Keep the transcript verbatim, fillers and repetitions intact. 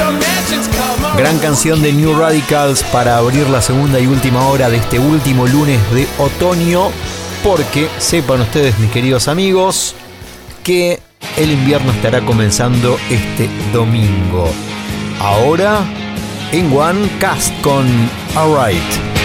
Gran canción de New Radicals para abrir la segunda y última hora de este último lunes de otoño, porque sepan ustedes, mis queridos amigos, que el invierno estará comenzando este domingo. Ahora en One Cast con Alright.